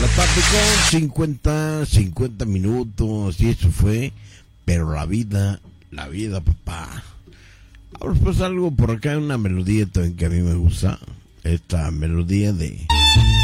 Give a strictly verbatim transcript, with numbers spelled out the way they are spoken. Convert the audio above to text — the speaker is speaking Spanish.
papi, con cincuenta, cincuenta minutos, y eso fue, pero la vida, la vida, papá. Ahora pues algo por acá, una melodía también que a mí me gusta, esta melodía de...